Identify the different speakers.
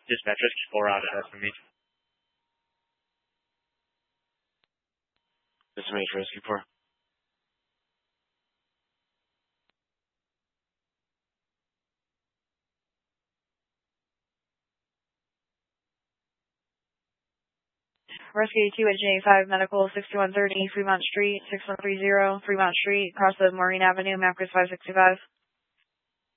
Speaker 1: Dispatch Rescue 4 out of SMH.
Speaker 2: SMH Rescue 4.
Speaker 3: Rescue 2 at J5 Medical 6130 Fremont Street, 6130 Fremont Street, across the Maureen Avenue, MapQuest 565.